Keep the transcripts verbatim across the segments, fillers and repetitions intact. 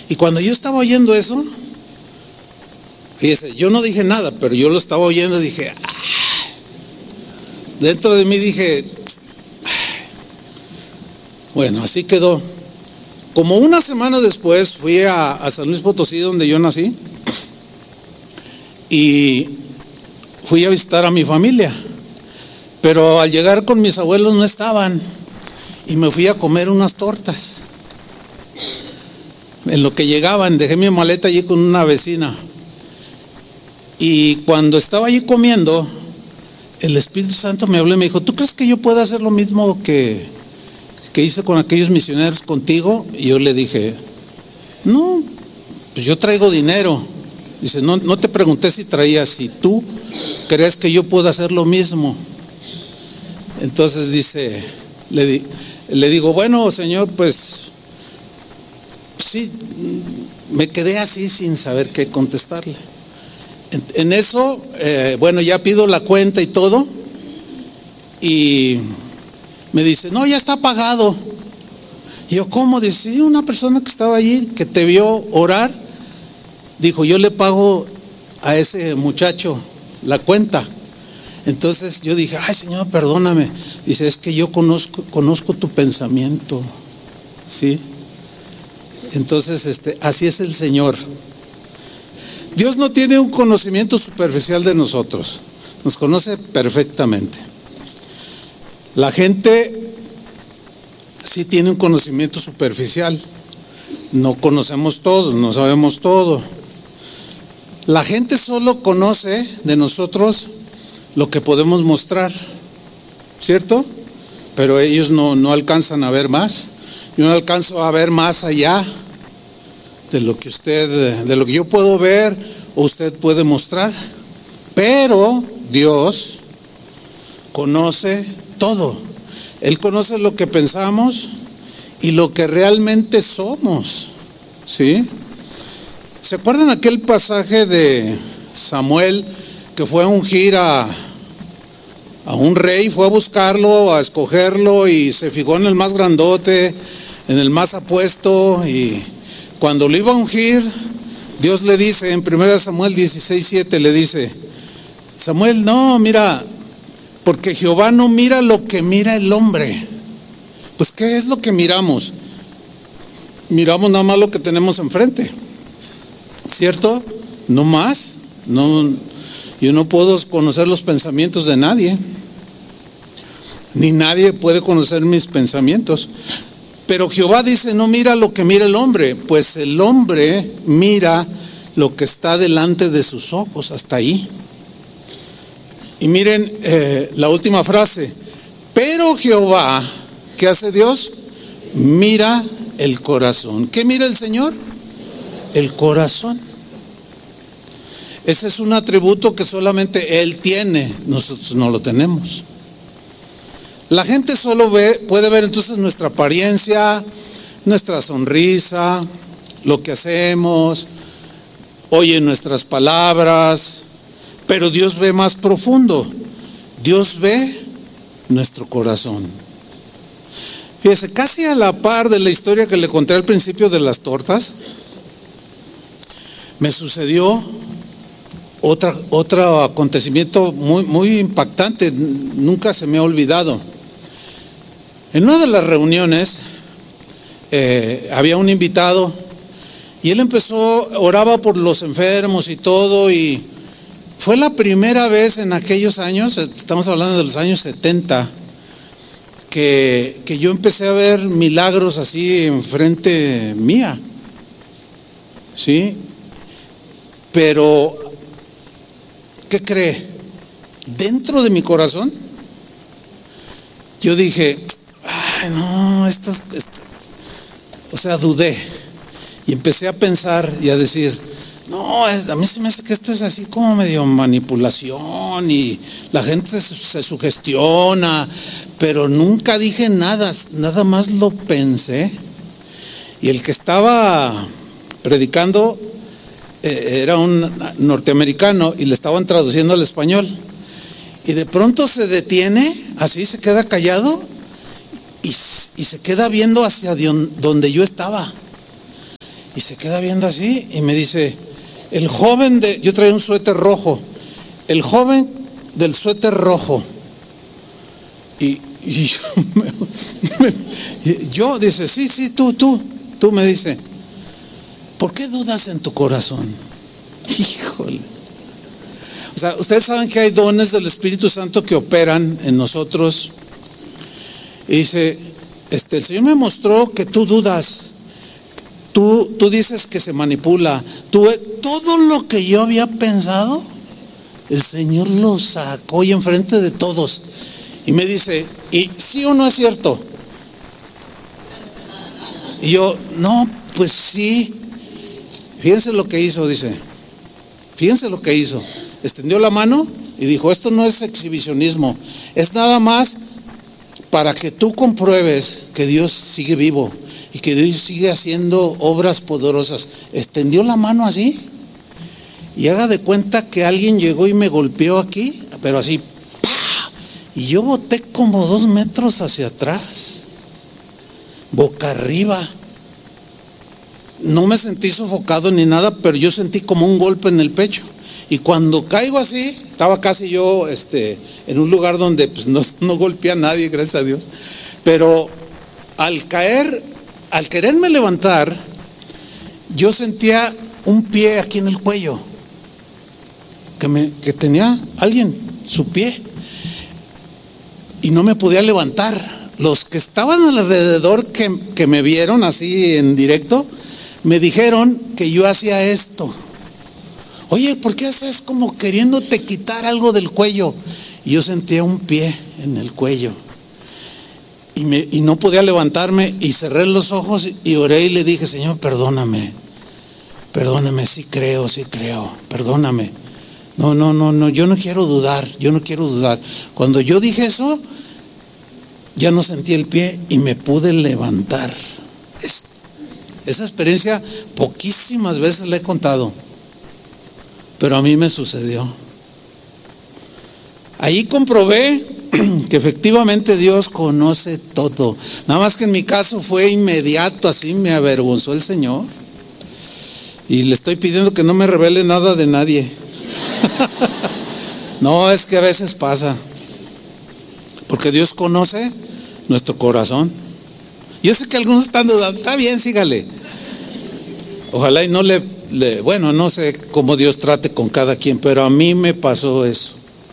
Y cuando yo estaba oyendo eso, fíjese, yo no dije nada, pero yo lo estaba oyendo y dije, ¡ah! Dentro de mí dije, bueno, así quedó. Como una semana después fui a, a San Luis Potosí, donde yo nací, y fui a visitar a mi familia, pero al llegar con mis abuelos no estaban, y me fui a comer unas tortas. En lo que llegaban, dejé mi maleta allí con una vecina, y cuando estaba allí comiendo, el Espíritu Santo me habló y me dijo, ¿tú crees que yo pueda hacer lo mismo que, que hice con aquellos misioneros contigo? Y yo le dije, no, pues yo traigo dinero. Dice, no, no te pregunté si traías, si tú crees que yo puedo hacer lo mismo. Entonces dice, le, di, le digo, bueno, Señor, pues sí, me quedé así sin saber qué contestarle. En, en eso, eh, bueno, ya pido la cuenta y todo, y me dice, no, ya está pagado. Y yo, ¿cómo? Dice, sí, una persona que estaba allí, que te vio orar, dijo, yo le pago a ese muchacho la cuenta. Entonces yo dije, ay, Señor, perdóname. Dice, es que yo conozco, conozco tu pensamiento, ¿sí? Entonces, este, así es el Señor. Dios no tiene un conocimiento superficial de nosotros, nos conoce perfectamente. La gente sí tiene un conocimiento superficial, no conocemos todo, no sabemos todo. La gente solo conoce de nosotros lo que podemos mostrar, ¿cierto? Pero ellos no, no alcanzan a ver más. Yo no alcanzo a ver más allá de lo que usted, de lo que yo puedo ver o usted puede mostrar. Pero Dios conoce todo. Él conoce lo que pensamos y lo que realmente somos, ¿sí? ¿Se acuerdan aquel pasaje de Samuel que fue a ungir a, a un rey? Fue a buscarlo, a escogerlo, y se fijó en el más grandote, en el más apuesto, y cuando lo iba a ungir, Dios le dice en primera Samuel dieciséis siete, le dice, Samuel, no, mira, porque Jehová no mira lo que mira el hombre. Pues ¿qué es lo que miramos? Miramos nada más lo que tenemos enfrente, ¿cierto? No más. No, yo no puedo conocer los pensamientos de nadie, ni nadie puede conocer mis pensamientos. Pero Jehová dice, no mira lo que mira el hombre, pues el hombre mira lo que está delante de sus ojos, hasta ahí. Y miren eh, la última frase, pero Jehová, ¿qué hace Dios? Mira el corazón. ¿Qué mira el Señor? El corazón. Ese es un atributo que solamente Él tiene, nosotros no lo tenemos. La gente solo ve, puede ver entonces nuestra apariencia, nuestra sonrisa, lo que hacemos, oye nuestras palabras, pero Dios ve más profundo. Dios ve nuestro corazón. Fíjese, casi a la par de la historia que le conté al principio de las tortas, me sucedió otra, otro acontecimiento muy, muy impactante, nunca se me ha olvidado. En una de las reuniones eh, había un invitado y él empezó, oraba por los enfermos y todo, y fue la primera vez en aquellos años, estamos hablando de los años setenta, que, que yo empecé a ver milagros así enfrente mía, ¿sí? Pero, ¿qué cree? Dentro de mi corazón, yo dije, ay, no, esto, esto, o sea, dudé y empecé a pensar y a decir, no, a mí se me hace que esto es así como medio manipulación y la gente se, se sugestiona, pero nunca dije nada, nada más lo pensé. Y el que estaba predicando eh, era un norteamericano y le estaban traduciendo al español, y de pronto se detiene, así se queda callado y, y se queda viendo hacia donde yo estaba. Y se queda viendo así y me dice, el joven de, yo traía un suéter rojo, el joven del suéter rojo. Y, y yo, me, me, yo, dice, sí, sí, tú, tú, tú me dice, ¿por qué dudas en tu corazón? Híjole. O sea, ustedes saben que hay dones del Espíritu Santo que operan en nosotros. Y dice, este, el Señor me mostró que tú dudas. Tú, tú dices que se manipula. Tú, todo lo que yo había pensado, el Señor lo sacó y enfrente de todos. Y me dice, ¿y sí o no es cierto? Y yo, no, pues sí. Fíjense lo que hizo, dice. Fíjense lo que hizo. Extendió la mano y dijo, esto no es exhibicionismo. Es nada más para que tú compruebes que Dios sigue vivo y que Dios sigue haciendo obras poderosas. Extendió la mano así y haga de cuenta que alguien llegó y me golpeó aquí, pero así, ¡pah! Y yo boté como dos metros hacia atrás, boca arriba. No me sentí sofocado ni nada, pero yo sentí como un golpe en el pecho. Y cuando caigo así, estaba casi yo este, en un lugar donde pues, no, no golpeé a nadie, gracias a Dios. Pero al caer, al quererme levantar, yo sentía un pie aquí en el cuello, que, me, que tenía alguien, su pie, y no me podía levantar. Los que estaban alrededor que, que me vieron así en directo, me dijeron que yo hacía esto. Oye, ¿por qué haces como queriéndote quitar algo del cuello? Y yo sentía un pie en el cuello y, me, y no podía levantarme y cerré los ojos y oré y le dije, Señor, perdóname, perdóname, sí creo, sí creo, perdóname. No, no, no, no, yo no quiero dudar, yo no quiero dudar. Cuando yo dije eso, ya no sentí el pie y me pude levantar. Es, esa experiencia poquísimas veces la he contado, pero a mí me sucedió. Ahí comprobé que efectivamente Dios conoce todo. Nada más que en mi caso fue inmediato, así me avergonzó el Señor. Y le estoy pidiendo que no me revele nada de nadie. No, es que a veces pasa. Porque Dios conoce nuestro corazón. Yo sé que algunos están dudando, está bien, sígale. Ojalá y no le, le, bueno, no sé cómo Dios trate con cada quien, pero a mí me pasó eso.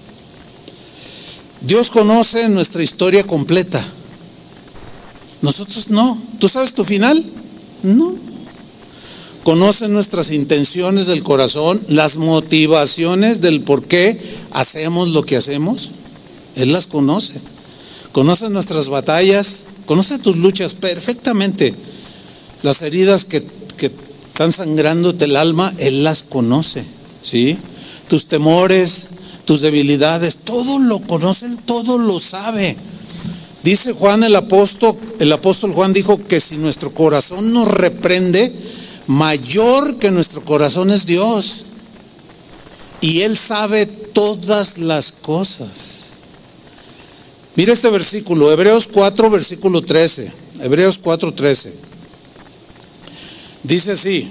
Dios conoce nuestra historia completa. Nosotros no. ¿Tú sabes tu final? No. Conoce nuestras intenciones del corazón, las motivaciones del por qué hacemos lo que hacemos. Él las conoce. Conoce nuestras batallas, conoce tus luchas perfectamente. Las heridas que, que están sangrándote el alma, Él las conoce, ¿sí? Tus temores, tus debilidades, todo lo conoce, Él todo lo sabe. Dice Juan el apóstol, el apóstol Juan dijo que si nuestro corazón nos reprende, mayor que nuestro corazón es Dios. Y Él sabe todas las cosas. Mira este versículo, Hebreos cuatro, versículo trece. Hebreos cuatro, trece. Dice así: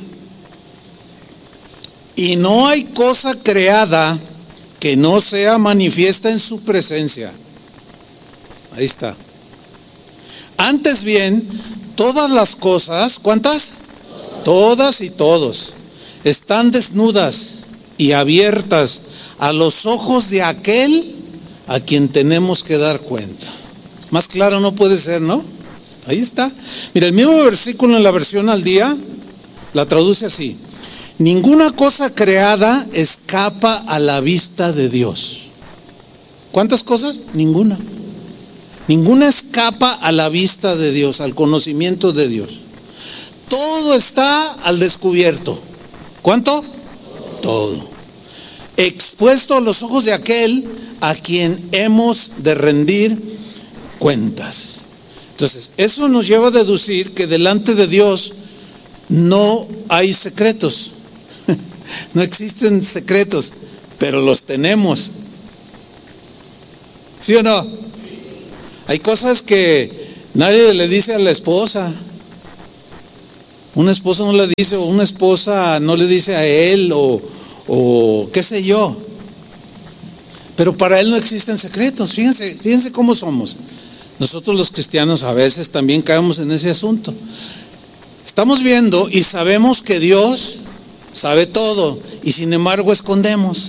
y no hay cosa creada que no sea manifiesta en su presencia. Ahí está. Antes bien, todas las cosas, ¿cuántas? Todas y todos están desnudas y abiertas a los ojos de aquel a quien tenemos que dar cuenta. Más claro no puede ser, ¿no? Ahí está. Mira, el mismo versículo en la versión al día la traduce así: ninguna cosa creada escapa a la vista de Dios. ¿Cuántas cosas? Ninguna. Ninguna escapa a la vista de Dios, al conocimiento de Dios. Todo está al descubierto. ¿Cuánto? Todo. Expuesto a los ojos de aquel a quien hemos de rendir cuentas. Entonces, eso nos lleva a deducir que delante de Dios no hay secretos. No existen secretos, pero los tenemos. ¿Sí o no? Hay cosas que nadie le dice a la esposa. Un esposo no le dice, o una esposa no le dice a él, o, o qué sé yo. Pero para él no existen secretos. Fíjense, fíjense cómo somos. Nosotros los cristianos a veces también caemos en ese asunto. Estamos viendo y sabemos que Dios sabe todo, y sin embargo escondemos.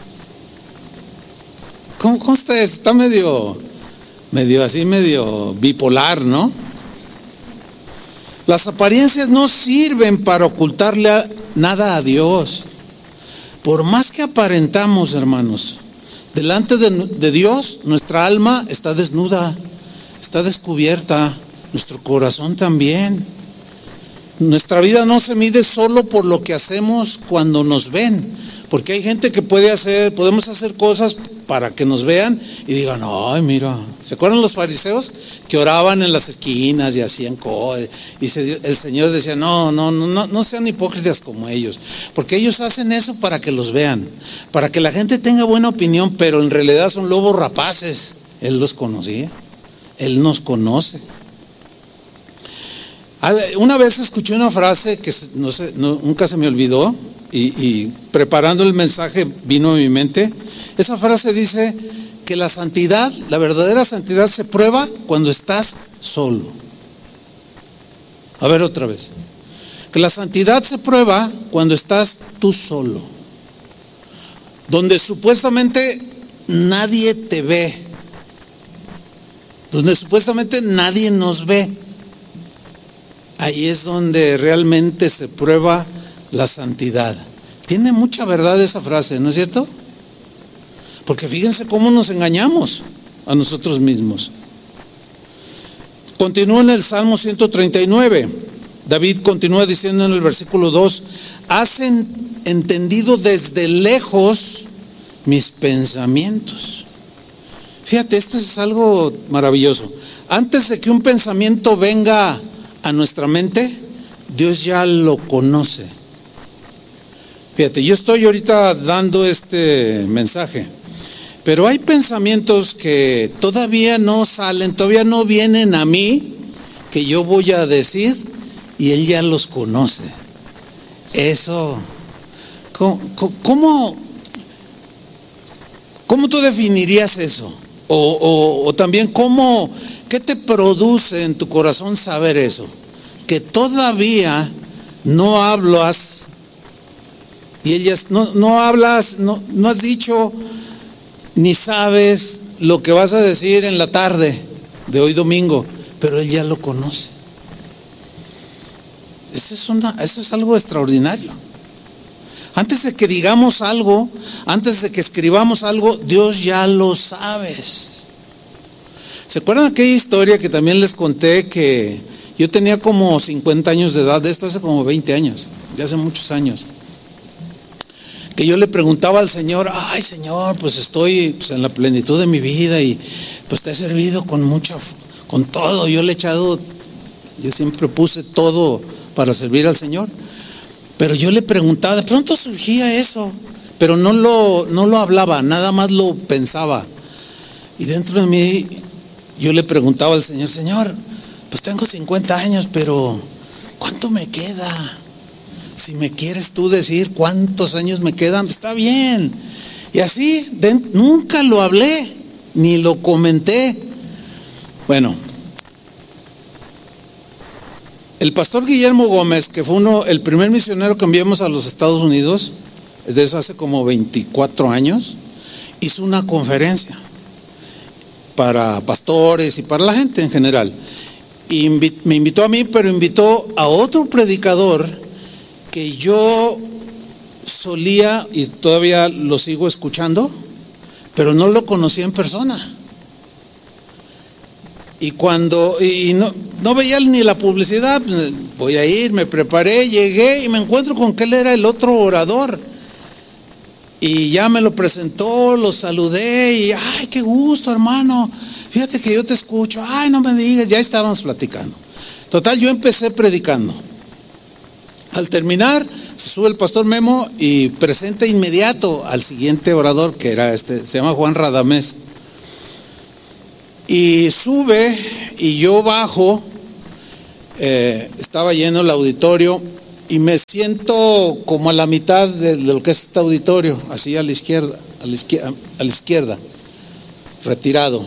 ¿Cómo, cómo está eso? Está medio, medio así, medio bipolar, ¿no? Las apariencias no sirven para ocultarle a, nada a Dios. Por más que aparentamos, hermanos, delante de, de Dios, nuestra alma está desnuda, está descubierta, nuestro corazón también. Nuestra vida no se mide solo por lo que hacemos cuando nos ven, porque hay gente que puede hacer, podemos hacer cosas para que nos vean y digan, ay, mira, ¿se acuerdan los fariseos que oraban en las esquinas y hacían cosas? Y se, el Señor decía, no, no, no, no sean hipócritas como ellos, porque ellos hacen eso para que los vean, para que la gente tenga buena opinión, pero en realidad son lobos rapaces. Él los conocía, Él nos conoce. Una vez escuché una frase que no sé, no, nunca se me olvidó, y, y preparando el mensaje vino a mi mente. Esa frase dice que la santidad, la verdadera santidad se prueba cuando estás solo. A ver otra vez. Que la santidad se prueba cuando estás tú solo, donde supuestamente nadie te ve, donde supuestamente nadie nos ve. Ahí es donde realmente se prueba la santidad. Tiene mucha verdad esa frase, ¿no es cierto? Porque fíjense cómo nos engañamos a nosotros mismos. Continúa en el Salmo ciento treinta y nueve. David continúa diciendo en el versículo dos: has entendido desde lejos mis pensamientos. Fíjate, esto es algo maravilloso. Antes de que un pensamiento venga a nuestra mente, Dios ya lo conoce. Fíjate, yo estoy ahorita dando este mensaje, pero hay pensamientos que todavía no salen, todavía no vienen a mí, que yo voy a decir, y Él ya los conoce. Eso, ¿cómo, cómo, cómo tú definirías eso? O, o, o también, ¿cómo, qué te produce en tu corazón saber eso? Que todavía no hablas, y ellas no, no hablas, no, no has dicho ni sabes lo que vas a decir en la tarde de hoy domingo, pero Él ya lo conoce. Eso es, una, eso es algo extraordinario. Antes de que digamos algo, antes de que escribamos algo, Dios ya lo sabe. ¿Se acuerdan aquella historia que también les conté, que yo tenía como cincuenta años de edad, de esto hace como veinte años, de hace muchos años, que yo le preguntaba al Señor, ay Señor, pues estoy pues, en la plenitud de mi vida y pues te he servido con mucha, con todo, yo le he echado, yo siempre puse todo para servir al Señor, pero yo le preguntaba, de pronto surgía eso, pero no lo, no lo hablaba, nada más lo pensaba, y dentro de mí yo le preguntaba al Señor, Señor, pues tengo cincuenta años, pero ¿cuánto me queda? Si me quieres tú decir cuántos años me quedan, está bien. Y así, de, nunca lo hablé, ni lo comenté. Bueno, el pastor Guillermo Gómez, que fue uno, el primer misionero que enviamos a los Estados Unidos, desde eso hace como veinticuatro años, hizo una conferencia para pastores y para la gente en general. Y me invitó a mí, pero invitó a otro predicador que yo solía, y todavía lo sigo escuchando, pero no lo conocía en persona. Y cuando, y no, no veía ni la publicidad, voy a ir, me preparé, llegué y me encuentro con que él era el otro orador. Y ya me lo presentó, lo saludé y, ay, qué gusto, hermano. Fíjate que yo te escucho, ay, no me digas, ya estábamos platicando. Total, yo empecé predicando. Al terminar, se sube el pastor Memo y presenta inmediato al siguiente orador, que era este, se llama Juan Radamés. Y sube y yo bajo eh, estaba lleno el auditorio y me siento como a la mitad de, de lo que es este auditorio, así a la izquierda, a la izquierda, a la izquierda, retirado.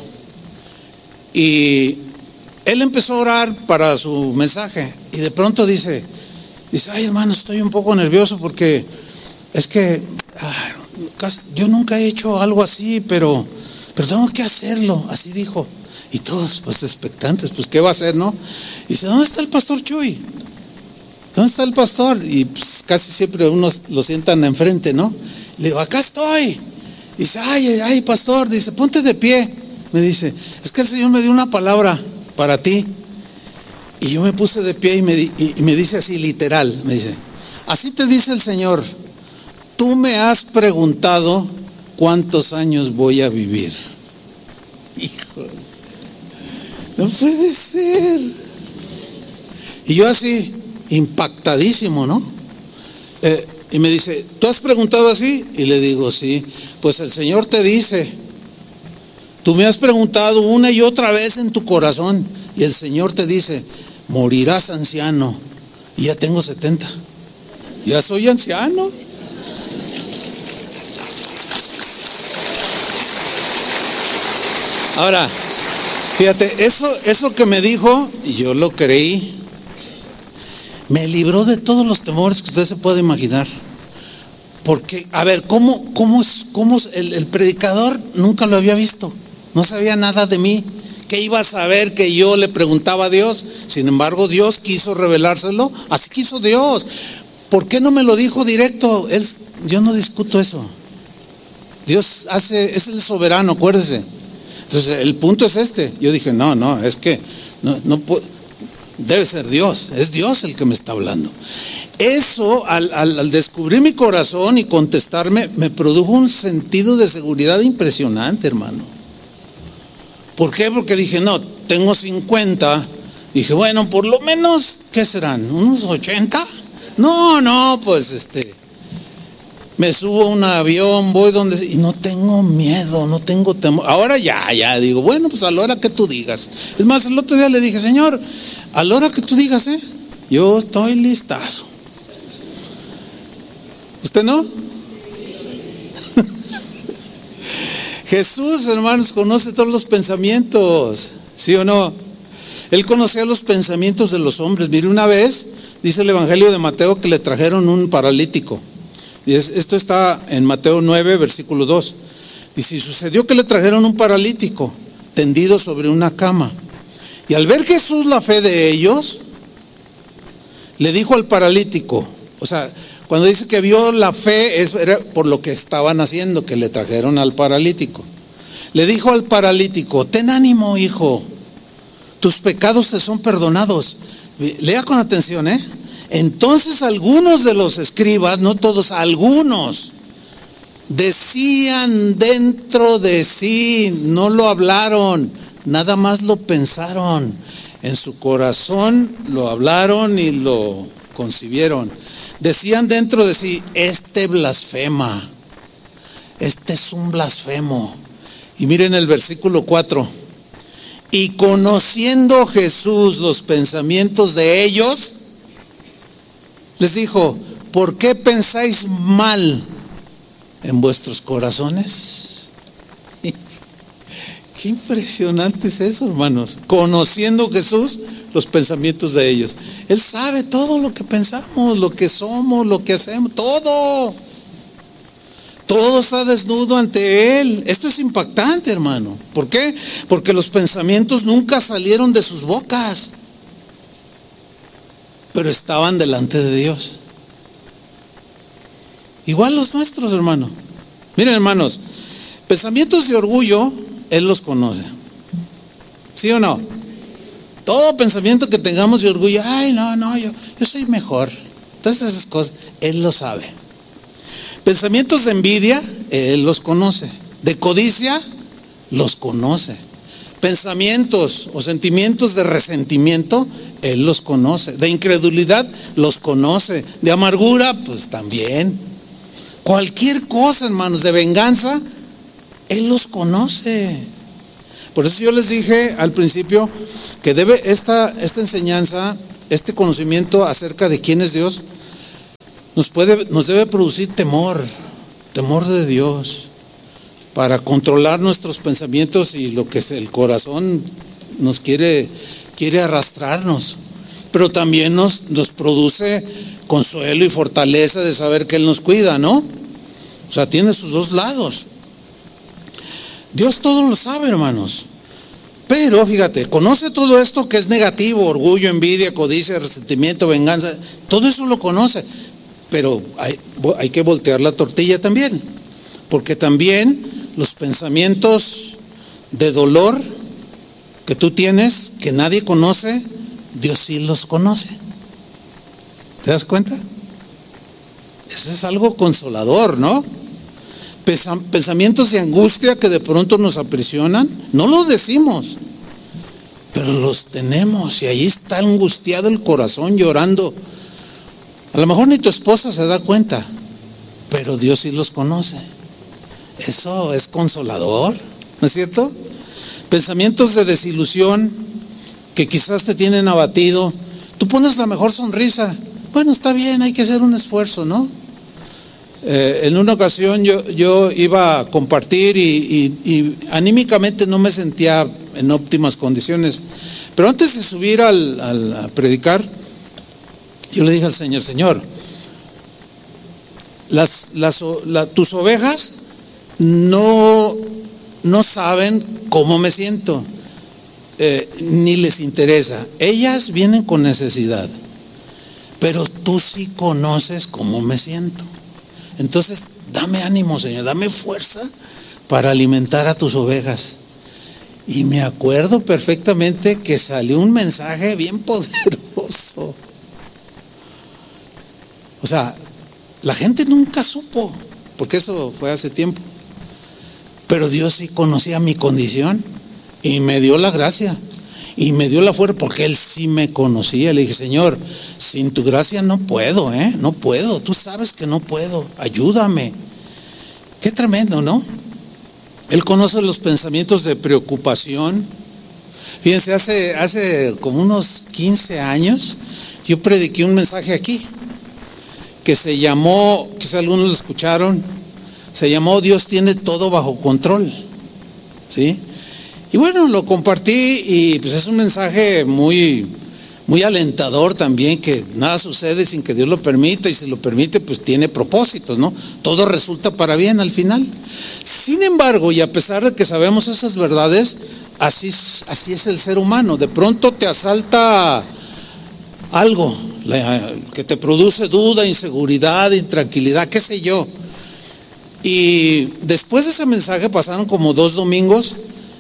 Y él empezó a orar para su mensaje y de pronto dice, dice, ay hermano, estoy un poco nervioso porque es que ah, casi, yo nunca he hecho algo así, pero, pero tengo que hacerlo, así dijo. Y todos pues expectantes, pues ¿qué va a hacer, no? Y dice, ¿dónde está el pastor Chuy? ¿Dónde está el pastor? Y pues, casi siempre unos lo sientan enfrente, ¿no? Le digo, acá estoy. Dice, ay, ay, pastor, dice, ponte de pie. Me dice, es que el Señor me dio una palabra para ti. Y yo me puse de pie y me, y, y me dice así, literal, me dice, así te dice el Señor, tú me has preguntado cuántos años voy a vivir. Hijo, no puede ser. Y yo así, impactadísimo, ¿no? Eh, y me dice, ¿tú has preguntado así? Y le digo, sí. Pues el Señor te dice, tú me has preguntado una y otra vez en tu corazón, y el Señor te dice, morirás anciano. Y ya tengo setenta. Ya soy anciano. Ahora, fíjate, eso, eso que me dijo, yo lo creí. Me libró de todos los temores que usted se puede imaginar. Porque, a ver, ¿cómo, cómo, cómo el, el predicador nunca lo había visto? No sabía nada de mí. ¿Qué iba a saber que yo le preguntaba a Dios? Sin embargo, Dios quiso revelárselo. Así quiso Dios. ¿Por qué no me lo dijo directo? Él, yo no discuto eso. Dios hace, es el soberano, acuérdese. Entonces, el punto es este. Yo dije, no, no, es que no, no puedo. Debe ser Dios, es Dios el que me está hablando. Eso, al, al, al descubrir mi corazón y contestarme, me produjo un sentido de seguridad impresionante, hermano. ¿Por qué? Porque dije, no, tengo cincuenta. Dije, bueno, por lo menos, ¿qué serán? ¿Unos ochenta? No, no, pues este, me subo a un avión, voy donde, y no tengo miedo, no tengo temor. Ahora ya, ya digo, bueno, pues a la hora que tú digas. Es más, el otro día le dije, Señor, a la hora que tú digas, ¿eh? Yo estoy listazo. ¿Usted no? Jesús, hermanos, conoce todos los pensamientos, ¿sí o no? Él conocía los pensamientos de los hombres. Mire, una vez, dice el Evangelio de Mateo, que le trajeron un paralítico. Esto está en Mateo nueve, versículo dos. Dice, y sucedió que le trajeron un paralítico tendido sobre una cama. Y al ver Jesús la fe de ellos, le dijo al paralítico, o sea, cuando dice que vio la fe, es, era por lo que estaban haciendo, que le trajeron al paralítico. Le dijo al paralítico, ten ánimo, hijo, tus pecados te son perdonados. Lea con atención, ¿eh? Entonces algunos de los escribas, no todos, algunos, decían dentro de sí, no lo hablaron, nada más lo pensaron. En su corazón lo hablaron y lo concibieron. Decían dentro de sí, este blasfema, este es un blasfemo. Y miren el versículo cuatro. Y conociendo Jesús los pensamientos de ellos, les dijo, ¿por qué pensáis mal en vuestros corazones? Qué impresionante es eso, hermanos. Conociendo Jesús los pensamientos de ellos. Él sabe todo lo que pensamos, lo que somos, lo que hacemos, todo. Todo está desnudo ante Él. Esto es impactante, hermano. ¿Por qué? Porque los pensamientos nunca salieron de sus bocas, pero estaban delante de Dios. Igual los nuestros, hermano. Miren, hermanos, pensamientos de orgullo, Él los conoce. ¿Sí o no? Todo pensamiento que tengamos de orgullo, ay, no, no, yo, yo soy mejor. Todas esas cosas, Él lo sabe. Pensamientos de envidia, Él los conoce. De codicia, los conoce. Pensamientos o sentimientos de resentimiento, Él los conoce. De incredulidad, los conoce. De amargura, pues también. Cualquier cosa, hermanos, de venganza, Él los conoce. Por eso yo les dije al principio que debe esta, esta enseñanza este conocimiento acerca de quién es Dios nos puede, nos debe producir temor, temor de Dios, para controlar nuestros pensamientos y lo que es el corazón nos quiere, quiere arrastrarnos. Pero también nos, nos produce consuelo y fortaleza de saber que Él nos cuida, ¿no? O sea, tiene sus dos lados. Dios todo lo sabe, hermanos. Pero fíjate, conoce todo esto que es negativo: orgullo, envidia, codicia, resentimiento, venganza. Todo eso lo conoce. Pero hay, hay que voltear la tortilla también. Porque también los pensamientos de dolor que tú tienes, que nadie conoce, Dios sí los conoce. ¿Te das cuenta? Eso es algo consolador, ¿no? Pensamientos de angustia que de pronto nos aprisionan, no lo decimos, pero los tenemos, y ahí está angustiado el corazón llorando. A lo mejor ni tu esposa se da cuenta, pero Dios sí los conoce. Eso es consolador, ¿no es cierto? Pensamientos de desilusión que quizás te tienen abatido. Tú pones la mejor sonrisa. Bueno, está bien, hay que hacer un esfuerzo, ¿no? Eh, en una ocasión yo, yo iba a compartir y, y, y anímicamente no me sentía en óptimas condiciones. Pero antes de subir al, al, a predicar, yo le dije al Señor: Señor, las, las, la, tus ovejas no, no saben cómo me siento, eh, ni les interesa. Ellas vienen con necesidad, pero tú sí conoces cómo me siento. Entonces, dame ánimo, Señor, dame fuerza para alimentar a tus ovejas. Y me acuerdo perfectamente que salió un mensaje bien poderoso. O sea, la gente nunca supo, porque eso fue hace tiempo. Pero Dios sí conocía mi condición y me dio la gracia y me dio la fuerza, porque Él sí me conocía. Le dije: Señor, sin tu gracia no puedo, ¿eh? No puedo, tú sabes que no puedo, ayúdame. Qué tremendo, ¿no? Él conoce los pensamientos de preocupación. Fíjense, hace, hace como unos quince años yo prediqué un mensaje aquí que se llamó, quizá algunos lo escucharon, se llamó Dios tiene todo bajo control, ¿sí? Y bueno, lo compartí y pues es un mensaje muy, muy alentador también, que nada sucede sin que Dios lo permita, y si lo permite pues tiene propósitos, ¿no? Todo resulta para bien al final. Sin embargo, y a pesar de que sabemos esas verdades, así, así es el ser humano. De pronto te asalta algo la, que te produce duda, inseguridad, intranquilidad, qué sé yo. Y después de ese mensaje pasaron como dos domingos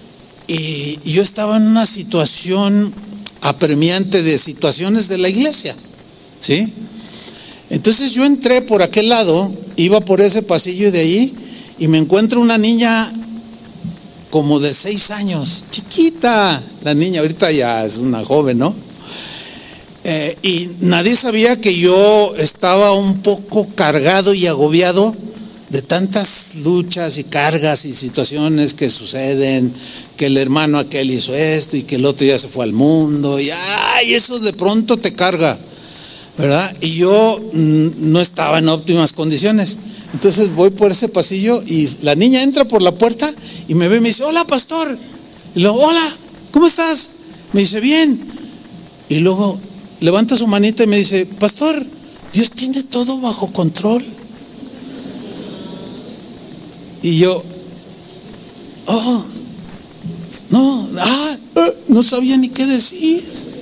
y yo estaba en una situación apremiante de situaciones de la iglesia, ¿sí? Entonces yo entré por aquel lado, iba por ese pasillo de allí y me encuentro una niña como de seis años, chiquita, la niña ahorita ya es una joven, ¿no? Eh, y nadie sabía que yo estaba un poco cargado y agobiado de tantas luchas y cargas y situaciones que suceden, que el hermano aquel hizo esto y que el otro ya se fue al mundo, y ay, eso de pronto te carga, ¿verdad? Y yo mm, no estaba en óptimas condiciones. Entonces voy por ese pasillo y la niña entra por la puerta y me ve y me dice: hola, pastor. Y luego: hola, ¿cómo estás? Me dice: bien. Y luego levanta su manita y me dice: pastor, Dios tiene todo bajo control. Y yo, oh, no, ah, no sabía ni qué decir.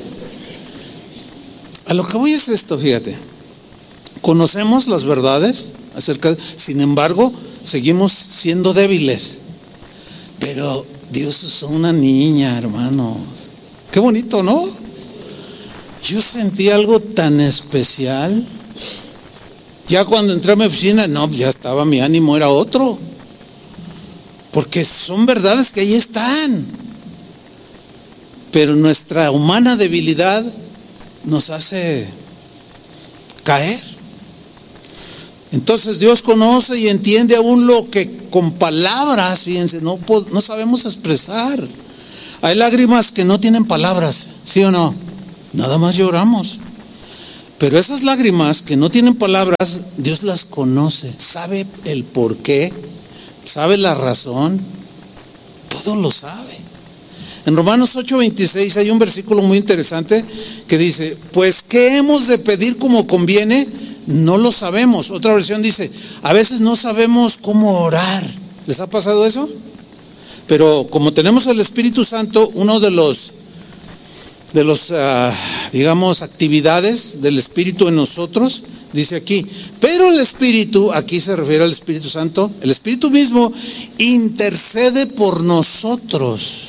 A lo que voy es esto, fíjate. Conocemos las verdades acerca de, sin embargo, seguimos siendo débiles. Pero Dios usó una niña, hermanos. Qué bonito, ¿no? Yo sentí algo tan especial. Ya cuando entré a mi oficina, no, ya estaba, mi ánimo era otro. Porque son verdades que ahí están. Pero nuestra humana debilidad nos hace caer. Entonces Dios conoce y entiende aún lo que con palabras, fíjense, no, no sabemos expresar. Hay lágrimas que no tienen palabras, ¿sí o no? nada más lloramos. Pero esas lágrimas que no tienen palabras, Dios las conoce, sabe el por qué, sabe la razón, todo lo sabe. En Romanos ocho veintiséis hay un versículo muy interesante que dice: pues ¿qué hemos de pedir como conviene? No lo sabemos. Otra versión dice: a veces no sabemos cómo orar. ¿Les ha pasado eso? Pero como tenemos el Espíritu Santo, uno de los de los uh, digamos actividades del Espíritu en nosotros, dice aquí, pero el Espíritu, aquí se refiere al Espíritu Santo, el Espíritu mismo intercede por nosotros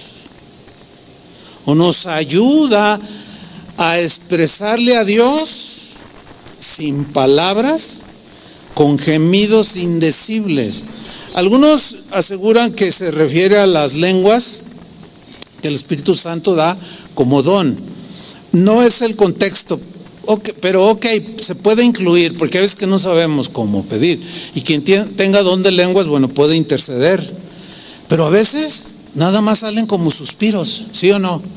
o nos ayuda a expresarle a Dios sin palabras, con gemidos indecibles. Algunos aseguran que se refiere a las lenguas que el Espíritu Santo da como don. No es el contexto, okay, pero ok, se puede incluir, porque a veces que no sabemos cómo pedir. Y quien tenga don de lenguas, bueno, puede interceder. Pero a veces nada más salen como suspiros, ¿sí o no?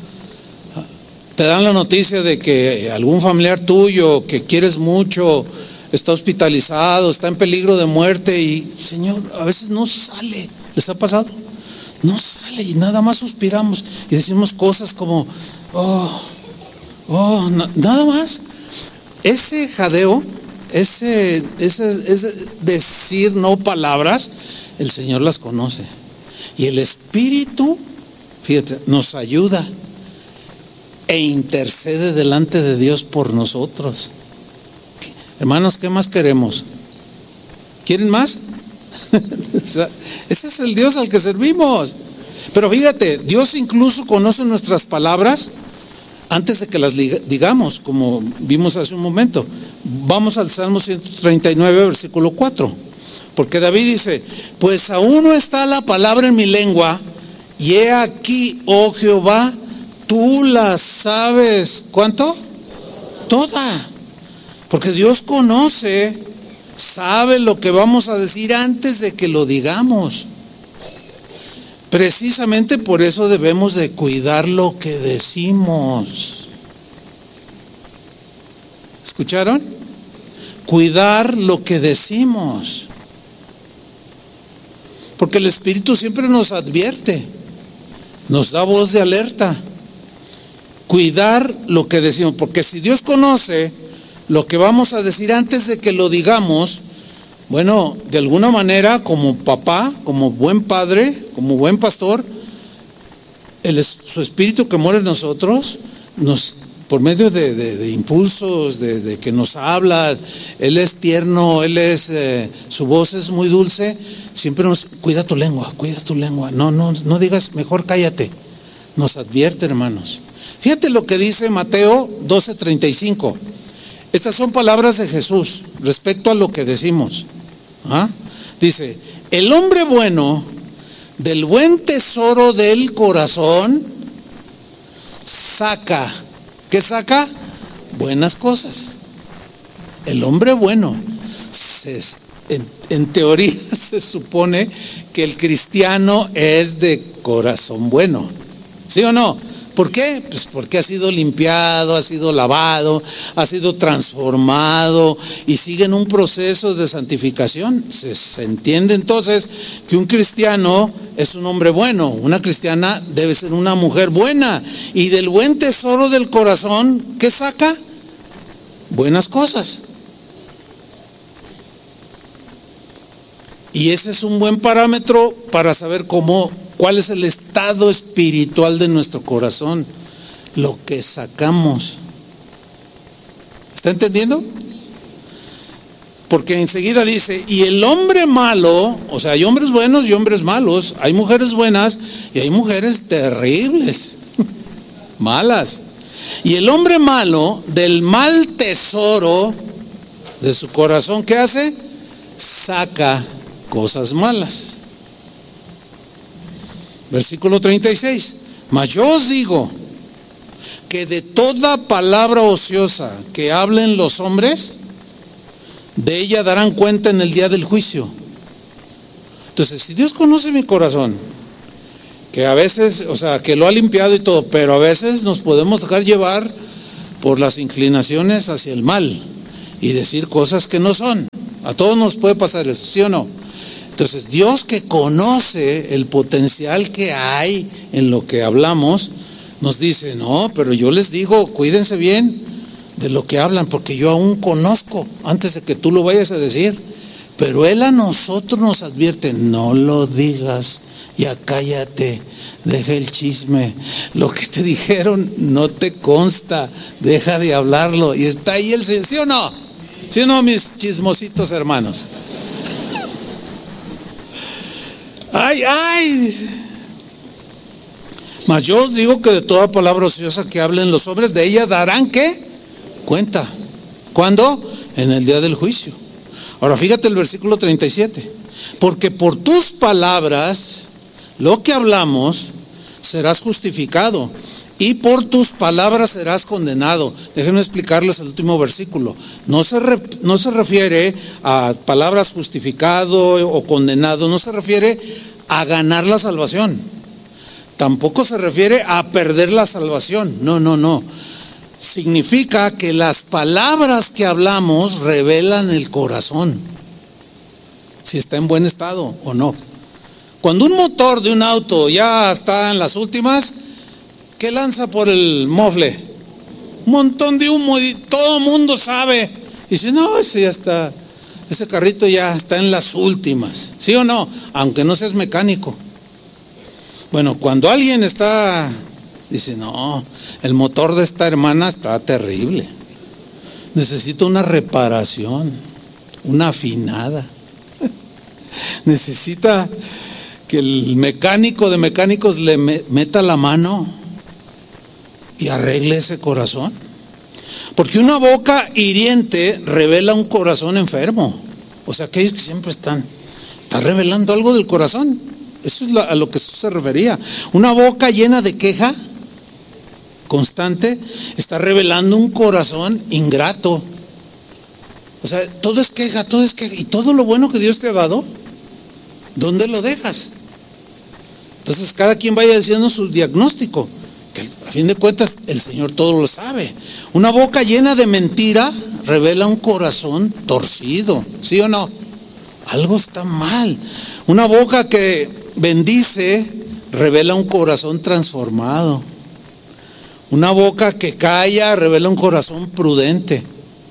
Te dan la noticia de que algún familiar tuyo que quieres mucho está hospitalizado, está en peligro de muerte y, Señor, a veces no sale. ¿Les ha pasado? No sale y nada más suspiramos y decimos cosas como, oh, oh, na, nada más. Ese jadeo, ese, ese, ese decir no palabras, el Señor las conoce. Y el Espíritu, fíjate, nos ayuda e intercede delante de Dios por nosotros. Hermanos, ¿qué más queremos? ¿Quieren más? O sea, ese es el Dios al que servimos. Pero fíjate, Dios incluso conoce nuestras palabras antes de que las digamos, como vimos hace un momento. Vamos al Salmo ciento treinta y nueve, versículo cuatro. Porque David dice: pues aún no está la palabra en mi lengua, y he aquí, oh Jehová, tú la sabes. ¿Cuánto? Toda. Porque Dios conoce, sabe lo que vamos a decir antes de que lo digamos. Precisamente por eso debemos de cuidar lo que decimos. ¿Escucharon? Cuidar lo que decimos. Porque el Espíritu siempre nos advierte, nos da voz de alerta. Cuidar lo que decimos, porque si Dios conoce lo que vamos a decir antes de que lo digamos, bueno, de alguna manera, como papá, como buen padre, como buen pastor, el, su Espíritu que mora en nosotros, nos, por medio de, de, de impulsos, de, de que nos habla, Él es tierno, Él es, eh, su voz es muy dulce, siempre nos, cuida tu lengua, cuida tu lengua, no, no, no digas, mejor cállate, nos advierte, hermanos. Fíjate lo que dice Mateo doce treinta y cinco. Estas son palabras de Jesús respecto a lo que decimos. ¿Ah? Dice: el hombre bueno del buen tesoro del corazón saca, ¿qué saca? Buenas cosas. El hombre bueno, se, en, en teoría se supone que el cristiano es de corazón bueno, ¿sí o no? ¿Por qué? Pues porque ha sido limpiado, ha sido lavado, ha sido transformado y sigue en un proceso de santificación. Se, se entiende entonces que un cristiano es un hombre bueno, una cristiana debe ser una mujer buena. Y del buen tesoro del corazón, ¿qué saca? Buenas cosas. Y ese es un buen parámetro para saber cómo, cuál es el estado espiritual de nuestro corazón, lo que sacamos. ¿Está entendiendo? Porque enseguida dice: y el hombre malo, o sea, hay hombres buenos y hombres malos, hay mujeres buenas y hay mujeres terribles, malas. Y el hombre malo del mal tesoro de su corazón, ¿qué hace? Saca cosas malas. Versículo treinta y seis. Mas yo os digo que de toda palabra ociosa que hablen los hombres, de ella darán cuenta en el día del juicio. Entonces, si Dios conoce mi corazón, que a veces, o sea, que lo ha limpiado y todo, pero a veces nos podemos dejar llevar por las inclinaciones hacia el mal y decir cosas que no son. A todos nos puede pasar eso, ¿sí o no? Entonces, Dios, que conoce el potencial que hay en lo que hablamos, nos dice: no, pero yo les digo, cuídense bien de lo que hablan, porque yo aún conozco antes de que tú lo vayas a decir. Pero Él a nosotros nos advierte: no lo digas, ya cállate, deja el chisme, lo que te dijeron no te consta, deja de hablarlo. Y está ahí el Señor, ¿sí o no? ¿Sí o no, mis chismositos hermanos? Ay, ay. Mas yo os digo que de toda palabra ociosa que hablen los hombres, de ella darán ¿qué? Cuenta. ¿Cuándo? En el día del juicio. Ahora fíjate el versículo treinta y siete. Porque por tus palabras, lo que hablamos, serás justificado, y por tus palabras serás condenado. Déjenme explicarles el último versículo. No se, re, no se refiere a palabras justificado o condenado, no se refiere a ganar la salvación. Tampoco se refiere a perder la salvación. No, no, no. Significa que las palabras que hablamos revelan el corazón, si está en buen estado o no. Cuando un motor de un auto ya está en las últimas, ¿qué lanza por el mofle? Un montón de humo, y todo el mundo sabe. Y dice: no, ese ya está, ese carrito ya está en las últimas. ¿Sí o no? Aunque no seas mecánico. Bueno, cuando alguien está, dice: no, el motor de esta hermana está terrible, necesita una reparación, una afinada. Necesita que el mecánico de mecánicos le meta la mano y arregle ese corazón. Porque una boca hiriente revela un corazón enfermo. O sea, aquellos que siempre están, está revelando algo del corazón. Eso es a lo que se refería. Una boca llena de queja constante está revelando un corazón ingrato. O sea, todo es queja, todo es queja. Y todo lo bueno que Dios te ha dado, ¿dónde lo dejas? Entonces cada quien vaya diciendo su diagnóstico, que a fin de cuentas el Señor todo lo sabe. Una boca llena de mentira revela un corazón torcido, ¿sí o no? Algo está mal. Una boca que bendice revela un corazón transformado. Una boca que calla revela un corazón prudente.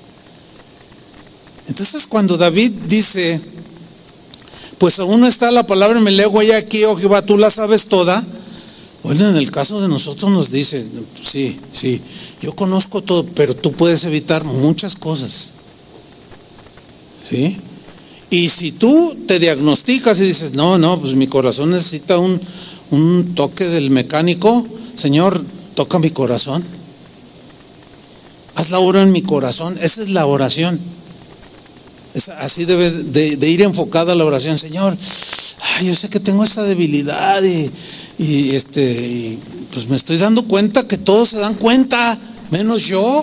Entonces cuando David dice: pues aún no está la palabra en mi lengua, y aquí, oh Jehová, tú la sabes toda. Bueno, en el caso de nosotros nos dice: sí, sí, yo conozco todo, pero tú puedes evitar muchas cosas. ¿Sí? Y si tú te diagnosticas y dices: no, no, pues mi corazón necesita un, un toque del mecánico, Señor, toca mi corazón. Haz la obra en mi corazón. Esa es la oración. Es, así debe de, de ir enfocada la oración. Señor, ay, yo sé que tengo esta debilidad y, y este y pues me estoy dando cuenta que todos se dan cuenta, menos yo.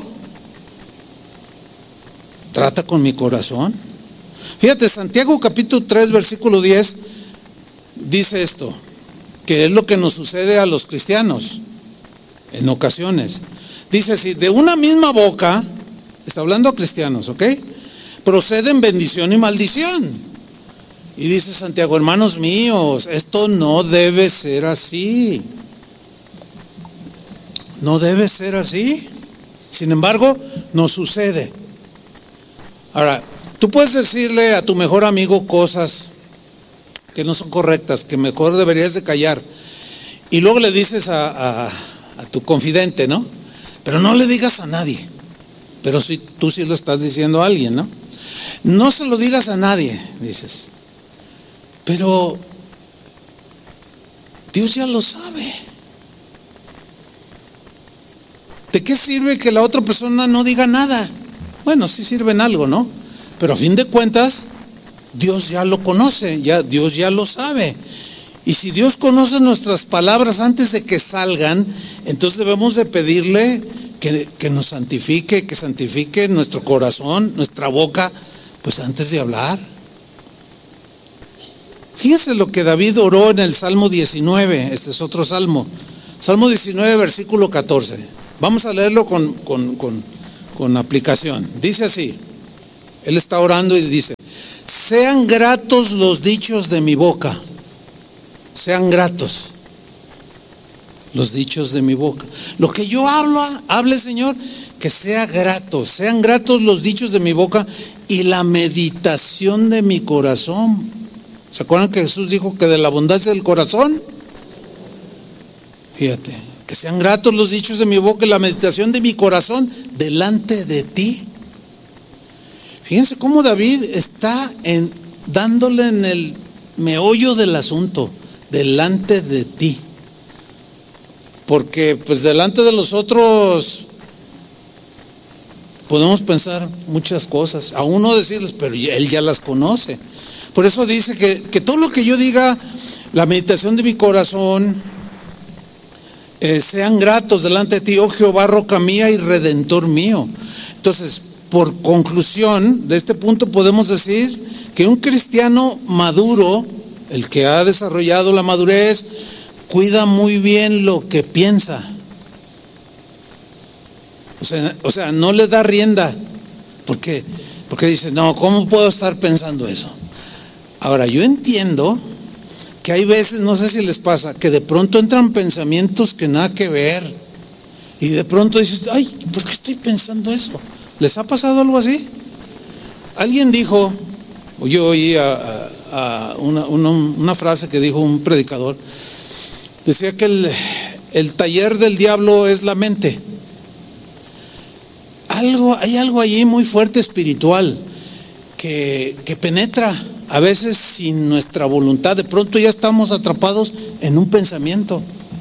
Trata con mi corazón. Fíjate, Santiago capítulo tres versículo diez dice esto, que es lo que nos sucede a los cristianos en ocasiones. Dice: si de una misma boca, está hablando a cristianos, ¿ok?, proceden bendición y maldición. Y dice Santiago: hermanos míos, esto no debe ser así. No debe ser así. Sin embargo, nos sucede. Ahora, tú puedes decirle a tu mejor amigo cosas que no son correctas, que mejor deberías de callar. Y luego le dices a, a, a tu confidente, ¿no? Pero no le digas a nadie. Pero si tú sí lo estás diciendo a alguien, ¿no? No se lo digas a nadie, dices. Pero Dios ya lo sabe. ¿De qué sirve que la otra persona no diga nada? Bueno, sí sirve en algo, ¿no? Pero a fin de cuentas, Dios ya lo conoce, ya, Dios ya lo sabe. Y si Dios conoce nuestras palabras antes de que salgan, entonces debemos de pedirle que, que nos santifique, que santifique nuestro corazón, nuestra boca, pues antes de hablar. Fíjense lo que David oró en el Salmo diecinueve, este es otro salmo. Salmo diecinueve, versículo catorce. Vamos a leerlo con, con, con, con aplicación. Dice así, él está orando y dice: sean gratos los dichos de mi boca, sean gratos los dichos de mi boca. Lo que yo hablo, hable, Señor, que sea grato, sean gratos los dichos de mi boca y la meditación de mi corazón. ¿Se acuerdan que Jesús dijo que de la abundancia del corazón? Fíjate, que sean gratos los dichos de mi boca y la meditación de mi corazón delante de ti. Fíjense cómo David está en, dándole en el meollo del asunto, delante de ti. Porque pues delante de los otros podemos pensar muchas cosas, a uno decirles, pero él ya las conoce. Por eso dice que, que todo lo que yo diga, la meditación de mi corazón, eh, sean gratos delante de ti, oh Jehová, roca mía y redentor mío. Entonces, por conclusión de este punto podemos decir que un cristiano maduro, el que ha desarrollado la madurez, cuida muy bien lo que piensa. O sea, o sea, no le da rienda. ¿Por qué? Porque dice, no, ¿cómo puedo estar pensando eso? Ahora, yo entiendo que hay veces, no sé si les pasa, que de pronto entran pensamientos que nada que ver. Y de pronto dices, ay, ¿por qué estoy pensando eso? ¿Les ha pasado algo así? Alguien dijo, yo oí a, a, a una, una, una frase que dijo un predicador. Decía que el, el taller del diablo es la mente. Algo, hay algo allí muy fuerte espiritual que, que penetra a veces sin nuestra voluntad. De pronto ya estamos atrapados en un pensamiento.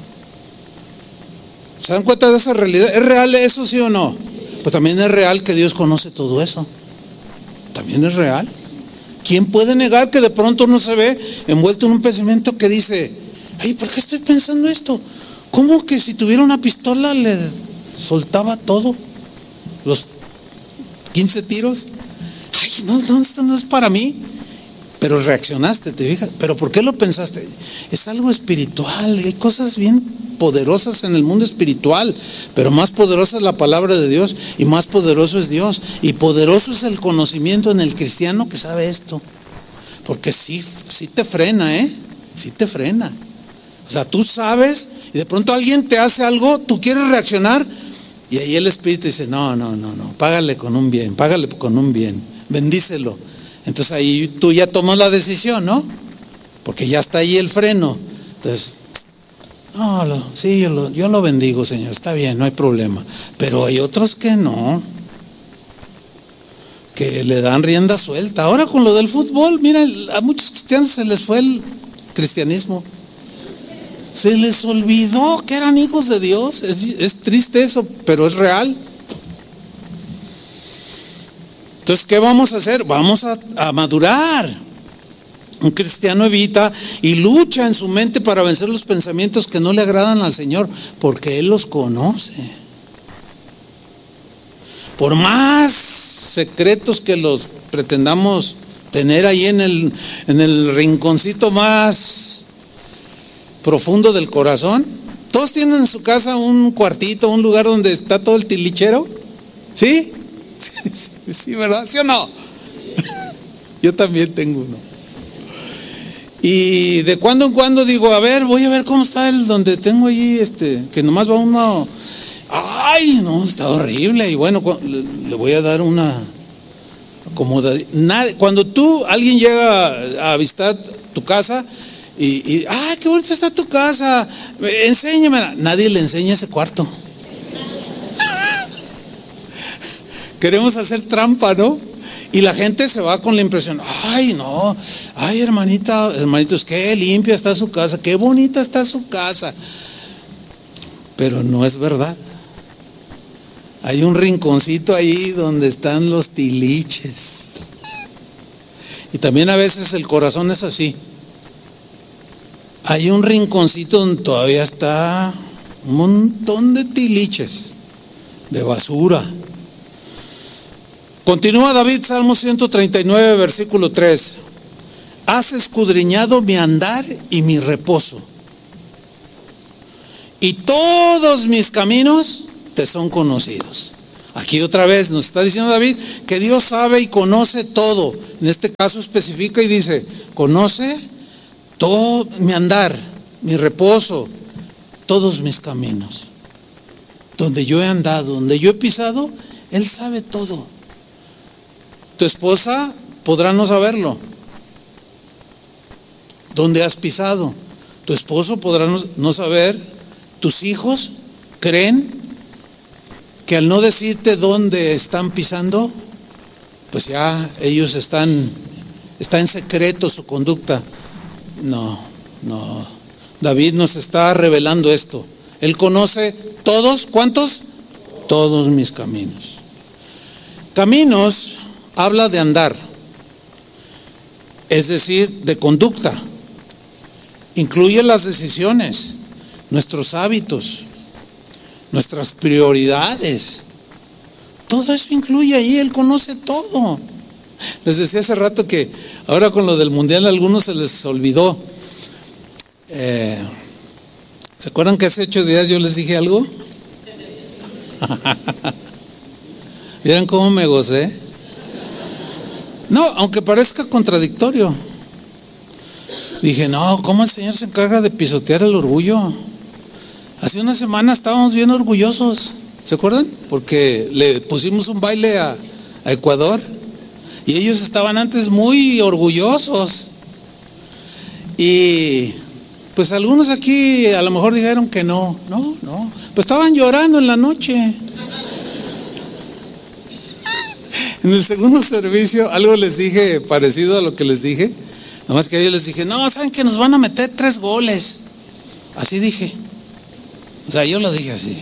¿Se dan cuenta de esa realidad? ¿Es real eso, sí o no? Pues también es real que Dios conoce todo eso. También es real. ¿Quién puede negar que de pronto uno se ve envuelto en un pensamiento que dice, ay, ¿por qué estoy pensando esto? ¿Cómo que si tuviera una pistola le soltaba todo? Los quince tiros. Ay, no, no, esto no es para mí. Pero reaccionaste, ¿te fijas? ¿Pero por qué lo pensaste? Es algo espiritual. Hay cosas bien poderosas en el mundo espiritual, pero más poderosa es la palabra de Dios y más poderoso es Dios. Y poderoso es el conocimiento en el cristiano que sabe esto. Porque sí, sí te frena, ¿eh? Sí te frena. O sea, tú sabes y de pronto alguien te hace algo, tú quieres reaccionar y ahí el Espíritu dice, no, no, no, no, págale con un bien, págale con un bien, bendícelo. Entonces ahí tú ya tomas la decisión, ¿no? Porque ya está ahí el freno. Entonces, no, lo, sí, yo lo, yo lo bendigo, Señor, está bien, no hay problema. Pero hay otros que no, que le dan rienda suelta. Ahora con lo del fútbol, mira, a muchos cristianos se les fue el cristianismo. Se les olvidó que eran hijos de Dios. Es, es triste eso, pero es real. Entonces, ¿qué vamos a hacer? Vamos a, a madurar. Un cristiano evita y lucha en su mente para vencer los pensamientos que no le agradan al Señor, porque Él los conoce. Por más secretos que los pretendamos tener ahí en el, en el rinconcito más profundo del corazón, todos tienen en su casa un cuartito, un lugar donde está todo el tilichero. ¿Sí? Sí, sí, ¿verdad? ¿Sí o no? Yo también tengo uno. Y de cuando en cuando digo, a ver, voy a ver cómo está el donde tengo ahí, este, que nomás va uno. Ay, no, está horrible. Y bueno, le voy a dar una acomodadita. Cuando tú, alguien llega a visitar tu casa y, y ay, qué bonita está tu casa, enséñamela. Nadie le enseña ese cuarto. Queremos hacer trampa, ¿no? Y la gente se va con la impresión, ay, no, ay, hermanita, hermanitos, qué limpia está su casa, qué bonita está su casa. Pero no es verdad. Hay un rinconcito ahí donde están los tiliches. Y también a veces el corazón es así. Hay un rinconcito donde todavía está un montón de tiliches, de basura. Continúa David, Salmo ciento treinta y nueve, versículo tres. Has escudriñado mi andar y mi reposo, y todos mis caminos te son conocidos. Aquí otra vez nos está diciendo David que Dios sabe y conoce todo. En este caso especifica y dice, conoce todo mi andar, mi reposo, todos mis caminos. Donde yo he andado, donde yo he pisado, Él sabe todo. Tu esposa podrá no saberlo. ¿Dónde has pisado? Tu esposo podrá no, no saber. Tus hijos creen que al no decirte dónde están pisando, pues ya ellos están, está en secreto su conducta. No, no. David nos está revelando esto. Él conoce todos, ¿cuántos? Todos mis caminos. Caminos habla de andar, es decir, de conducta. Incluye las decisiones, nuestros hábitos, nuestras prioridades. Todo eso incluye ahí, Él conoce todo. Les decía hace rato que ahora con lo del mundial a algunos se les olvidó. Eh, ¿Se acuerdan que hace ocho días yo les dije algo? ¿Vieron cómo me gocé? No, aunque parezca contradictorio. Dije, no, ¿cómo el Señor se encarga de pisotear el orgullo? Hace una semana estábamos bien orgullosos, ¿se acuerdan? Porque le pusimos un baile a, a Ecuador y ellos estaban antes muy orgullosos. Y pues algunos aquí a lo mejor dijeron que no, no, no. Pues estaban llorando en la noche. En el segundo servicio algo les dije parecido a lo que les dije. Nomás que yo les dije, no, ¿saben que nos van a meter tres goles? Así dije. O sea, yo lo dije así.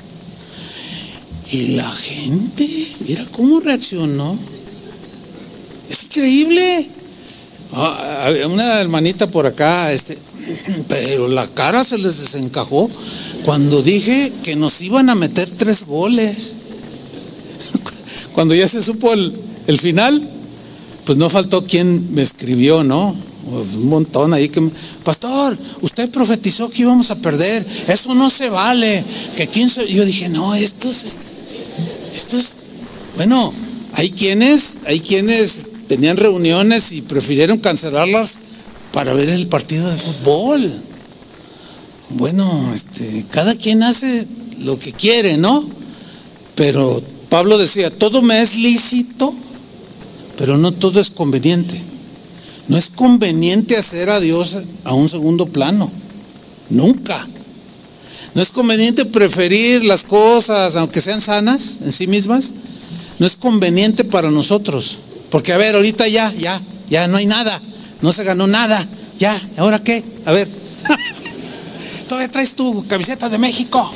Y la gente, mira cómo reaccionó. Es increíble. Ah, una hermanita por acá, este, pero la cara se les desencajó cuando dije que nos iban a meter tres goles. Cuando ya se supo el, el final, pues no faltó quien me escribió, ¿no? Un montón ahí que me, pastor, usted profetizó que íbamos a perder, eso no se vale, que quince, yo dije, no, esto es, esto es, bueno, hay quienes, hay quienes tenían reuniones y prefirieron cancelarlas para ver el partido de fútbol. Bueno, este, cada quien hace lo que quiere, ¿no? Pero Pablo decía, todo me es lícito, pero no todo es conveniente. No es conveniente hacer a Dios a un segundo plano, nunca. No es conveniente preferir las cosas, aunque sean sanas en sí mismas. No es conveniente para nosotros, porque a ver, ahorita ya, ya, ya no hay nada, no se ganó nada, ya, ¿ahora qué? A ver, todavía traes tu camiseta de México.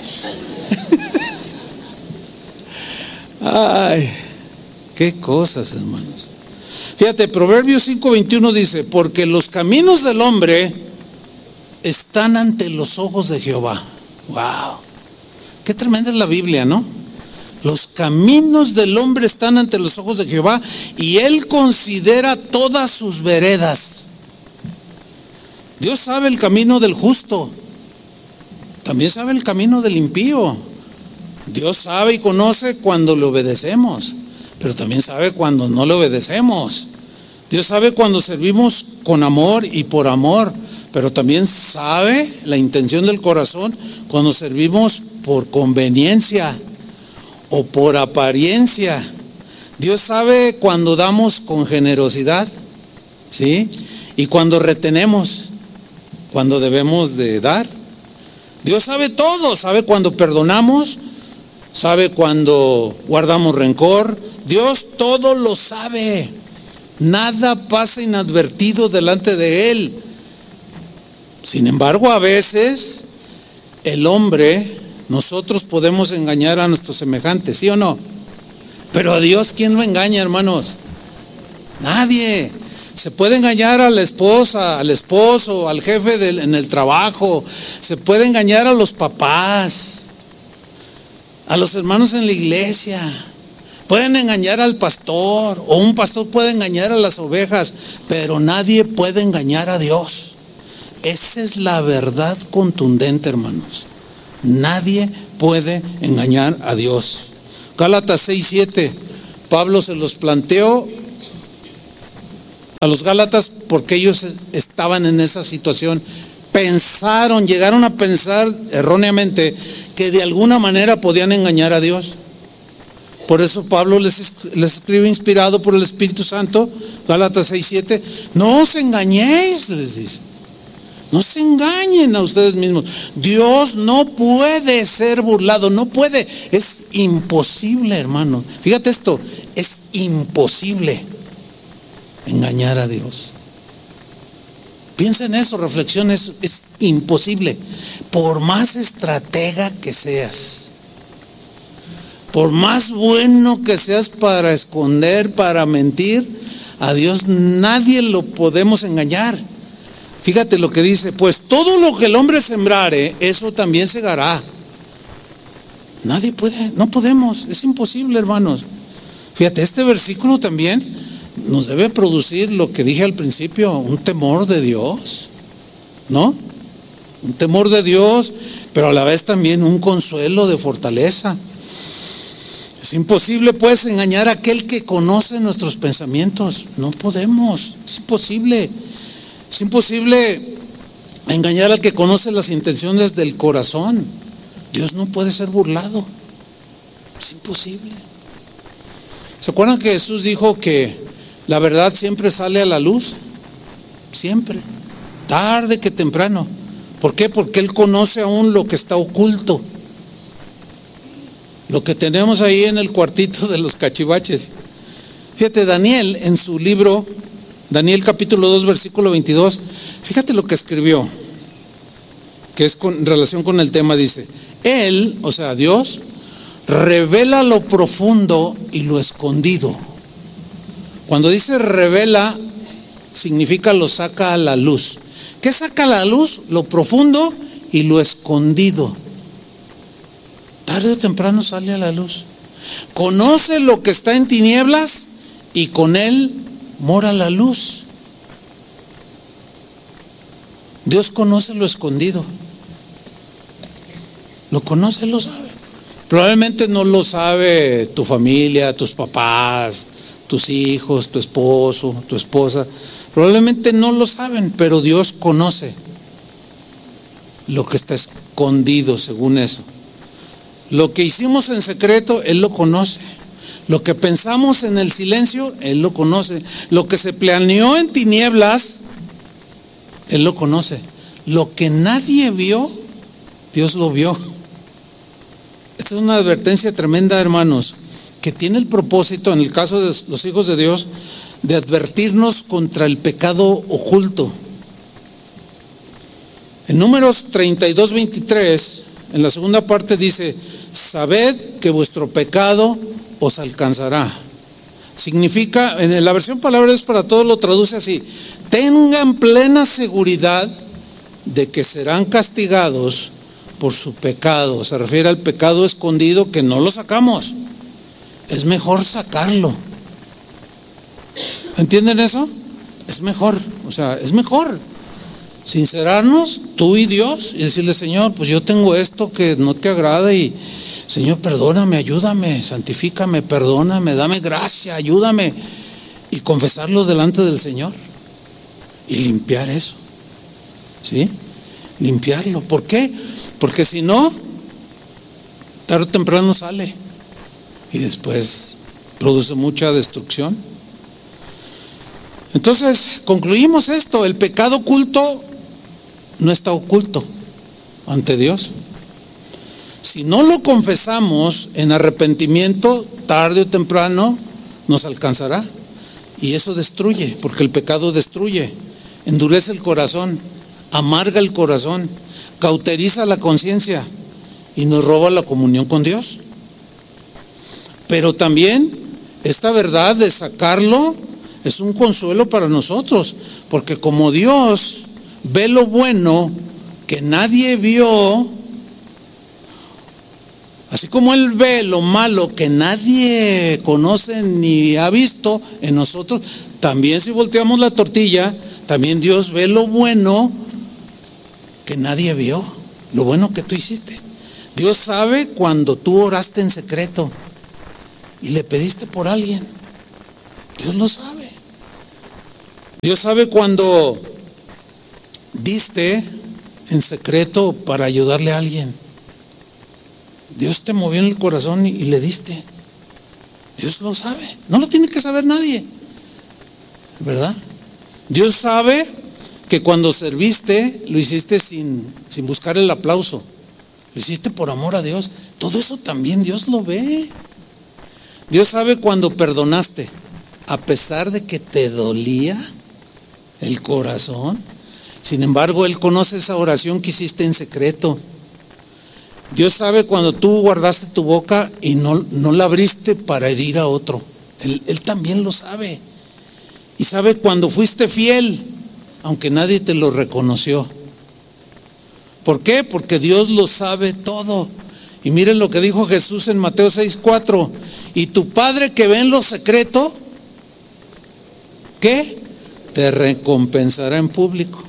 Ay, qué cosas, hermanos. Fíjate, Proverbios cinco veintiuno dice, porque los caminos del hombre están ante los ojos de Jehová. Wow, qué tremenda es la Biblia, ¿no? Los caminos del hombre están ante los ojos de Jehová y Él considera todas sus veredas. Dios sabe el camino del justo, también sabe el camino del impío. Dios sabe y conoce cuando le obedecemos, pero también sabe cuando no le obedecemos. Dios sabe cuando servimos con amor y por amor, pero también sabe la intención del corazón cuando servimos por conveniencia o por apariencia. Dios sabe cuando damos con generosidad, ¿sí? Y cuando retenemos, cuando debemos de dar. Dios sabe todo, sabe cuando perdonamos, sabe cuando guardamos rencor. Dios todo lo sabe. Nada pasa inadvertido delante de Él. Sin embargo, a veces el hombre, nosotros podemos engañar a nuestros semejantes, ¿sí o no? Pero a Dios, ¿quién lo engaña, hermanos? Nadie. Se puede engañar a la esposa, al esposo, al jefe del, en el trabajo. Se puede engañar a los papás, a los hermanos en la iglesia. Pueden engañar al pastor, o un pastor puede engañar a las ovejas, pero nadie puede engañar a Dios. Esa es la verdad contundente, hermanos. Nadie puede engañar a Dios. Gálatas seis siete, Pablo se los planteó a los Gálatas porque ellos estaban en esa situación. Pensaron, llegaron a pensar erróneamente que de alguna manera podían engañar a Dios. Por eso Pablo les, les escribe inspirado por el Espíritu Santo, Gálatas seis siete, no os engañéis, les dice. No se engañen a ustedes mismos. Dios no puede ser burlado, no puede. Es imposible, hermano. Fíjate esto, es imposible engañar a Dios. Piensa en eso, reflexiona eso. Es imposible. Por más estratega que seas, por más bueno que seas para esconder, para mentir, a Dios nadie lo podemos engañar. Fíjate lo que dice, pues todo lo que el hombre sembrare, eso también segará. Nadie puede, no podemos, es imposible, hermanos. Fíjate, este versículo también nos debe producir lo que dije al principio, un temor de Dios, ¿no? Un temor de Dios, pero a la vez también un consuelo de fortaleza. Es imposible, pues, engañar a aquel que conoce nuestros pensamientos. No podemos, es imposible. Es imposible engañar al que conoce las intenciones del corazón. Dios no puede ser burlado. Es imposible. ¿Se acuerdan que Jesús dijo que la verdad siempre sale a la luz? Siempre. Tarde que temprano. ¿Por qué? Porque Él conoce aún lo que está oculto. Lo que tenemos ahí en el cuartito de los cachivaches. Fíjate, Daniel en su libro, Daniel capítulo dos, versículo veintidós, fíjate lo que escribió, que es con relación con el tema, dice, Él, o sea, Dios, revela lo profundo y lo escondido. Cuando dice revela, significa lo saca a la luz. ¿Qué saca a la luz? Lo profundo y lo escondido. Tarde o temprano sale a la luz. Conoce lo que está en tinieblas y con Él mora la luz. Dios conoce lo escondido. Lo conoce, lo sabe. Probablemente no lo sabe tu familia, tus papás, tus hijos, tu esposo, tu esposa. Probablemente no lo saben, pero Dios conoce lo que está escondido, según eso. Lo que hicimos en secreto, Él lo conoce. Lo que pensamos en el silencio, Él lo conoce. Lo que se planeó en tinieblas, Él lo conoce. Lo que nadie vio, Dios lo vio. Esta es una advertencia tremenda, hermanos, que tiene el propósito, en el caso de los hijos de Dios, de advertirnos contra el pecado oculto. En Números treinta y dos, veintitrés, en la segunda parte dice, sabed que vuestro pecado os alcanzará. Significa, en la versión Palabras para Todos lo traduce así: tengan plena seguridad de que serán castigados por su pecado. Se refiere al pecado escondido que no lo sacamos. Es mejor sacarlo. ¿Entienden eso? Es mejor, o sea, es mejor sincerarnos tú y Dios y decirle, Señor, pues yo tengo esto que no te agrada y Señor, perdóname, ayúdame, santifícame, perdóname, dame gracia, ayúdame, y confesarlo delante del Señor y limpiar eso, ¿sí? Limpiarlo. ¿Por qué? Porque si no, tarde o temprano sale y después produce mucha destrucción. Entonces, concluimos esto: el pecado oculto no está oculto ante Dios. Si no lo confesamos en arrepentimiento, tarde o temprano nos alcanzará. Y eso destruye, porque el pecado destruye, endurece el corazón, amarga el corazón, cauteriza la conciencia y nos roba la comunión con Dios. Pero también esta verdad de sacarlo es un consuelo para nosotros, porque como Dios ve lo bueno que nadie vio, así como Él ve lo malo que nadie conoce ni ha visto en nosotros, también si volteamos la tortilla, también Dios ve lo bueno que nadie vio, lo bueno que tú hiciste. Dios sabe cuando tú oraste en secreto y le pediste por alguien. Dios lo sabe. Dios sabe cuando diste en secreto para ayudarle a alguien. Dios te movió en el corazón y, y le diste. Dios lo sabe. No lo tiene que saber nadie, ¿verdad? Dios sabe que cuando serviste, lo hiciste sin, sin buscar el aplauso. Lo hiciste por amor a Dios. Todo eso también Dios lo ve. Dios sabe cuando perdonaste, a pesar de que te dolía el corazón. Sin embargo, Él conoce esa oración que hiciste en secreto. Dios sabe cuando tú guardaste tu boca y no, no la abriste para herir a otro. Él, Él también lo sabe. Y sabe cuando fuiste fiel, aunque nadie te lo reconoció. ¿Por qué? Porque Dios lo sabe todo. Y miren lo que dijo Jesús en Mateo seis cuatro. Y tu Padre que ve en lo secreto, ¿qué? Te recompensará en público.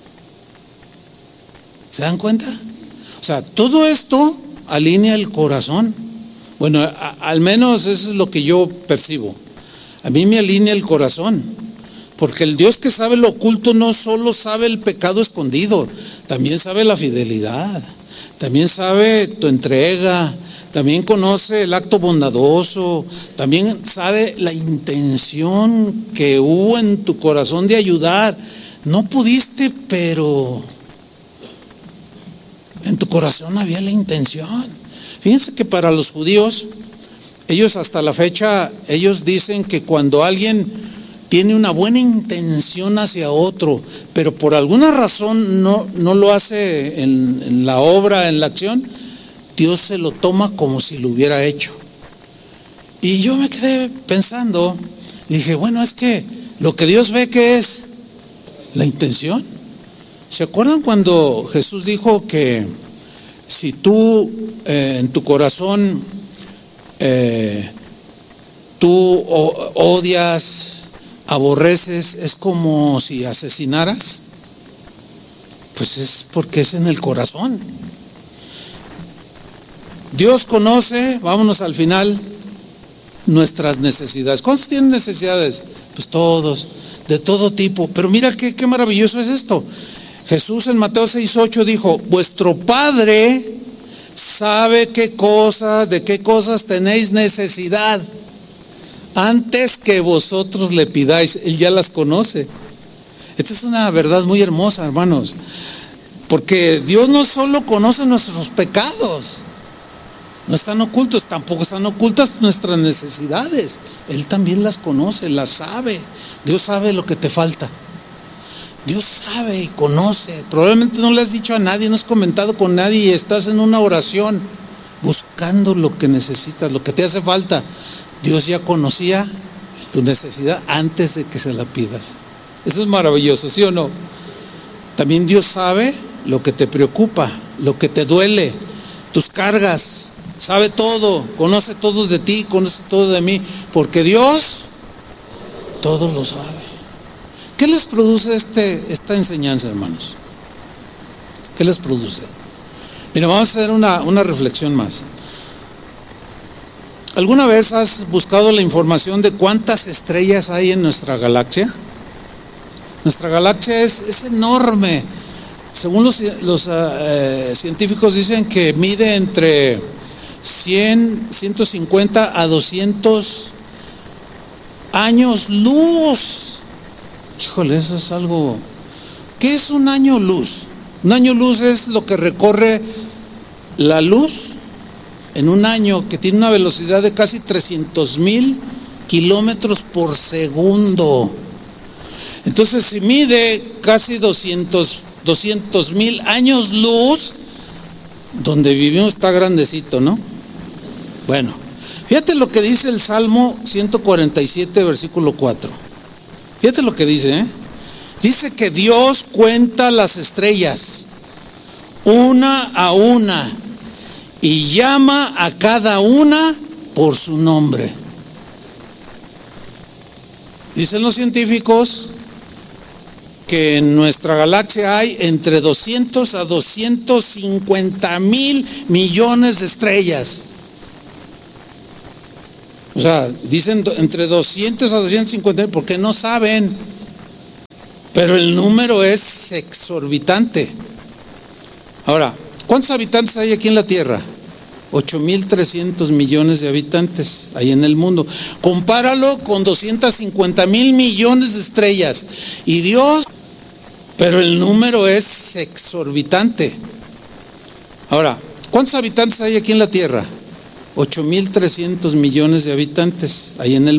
¿Se dan cuenta? O sea, todo esto alinea el corazón. Bueno, a, al menos eso es lo que yo percibo. A mí me alinea el corazón. Porque el Dios que sabe lo oculto no solo sabe el pecado escondido, también sabe la fidelidad, también sabe tu entrega, también conoce el acto bondadoso, también sabe la intención que hubo en tu corazón de ayudar. No pudiste, pero en tu corazón había la intención. Fíjense que para los judíos, ellos hasta la fecha, ellos dicen que cuando alguien tiene una buena intención hacia otro, pero por alguna razón no, no lo hace en, en la obra, en la acción, Dios se lo toma como si lo hubiera hecho. Y yo me quedé pensando, dije, bueno, es que lo que Dios ve, ¿qué es? La intención. ¿Se acuerdan cuando Jesús dijo que si tú eh, en tu corazón eh, tú odias, aborreces, es como si asesinaras? Pues es porque es en el corazón. Dios conoce, vámonos al final, nuestras necesidades. ¿Cuántos tienen necesidades? Pues todos, de todo tipo. Pero mira qué, qué maravilloso es esto. Jesús en Mateo seis ocho dijo: vuestro Padre sabe qué cosas, de qué cosas tenéis necesidad antes que vosotros le pidáis. Él ya las conoce. Esta es una verdad muy hermosa, hermanos, porque Dios no solo conoce nuestros pecados, no están ocultos, tampoco están ocultas nuestras necesidades. Él también las conoce, las sabe. Dios sabe lo que te falta. Dios sabe y conoce. Probablemente no le has dicho a nadie, no has comentado con nadie y estás en una oración buscando lo que necesitas, lo que te hace falta. Dios ya conocía tu necesidad antes de que se la pidas. Eso es maravilloso, ¿sí o no? También Dios sabe lo que te preocupa, lo que te duele, tus cargas. Sabe todo, conoce todo de ti, conoce todo de mí, porque Dios todo lo sabe. ¿Qué les produce este, esta enseñanza, hermanos? ¿Qué les produce? Mira, vamos a hacer una, una reflexión más. ¿Alguna vez has buscado la información de cuántas estrellas hay en nuestra galaxia? Nuestra galaxia es, es enorme. Según los, los uh, científicos dicen que mide entre cien, ciento cincuenta a doscientos años luz. Híjole, eso es algo. ¿Qué es un año luz? Un año luz es lo que recorre la luz en un año, que tiene una velocidad de casi trescientos mil kilómetros por segundo. Entonces, si mide casi doscientos mil años luz, donde vivimos está grandecito, ¿no? Bueno, fíjate lo que dice el Salmo ciento cuarenta y siete, versículo cuatro. Fíjate lo que dice, ¿eh? Dice que Dios cuenta las estrellas una a una y llama a cada una por su nombre. Dicen los científicos que en nuestra galaxia hay entre doscientos a doscientos cincuenta mil millones de estrellas. O sea, dicen entre doscientos a doscientos cincuenta mil porque no saben, pero el número es exorbitante. Ahora, ¿cuántos habitantes hay aquí en la Tierra? ocho mil trescientos millones de habitantes ahí en el mundo. Compáralo con doscientos cincuenta mil millones de estrellas. Y Dios, pero el número es exorbitante. Ahora, ¿cuántos habitantes hay aquí en la Tierra? ocho mil trescientos millones de habitantes ahí en el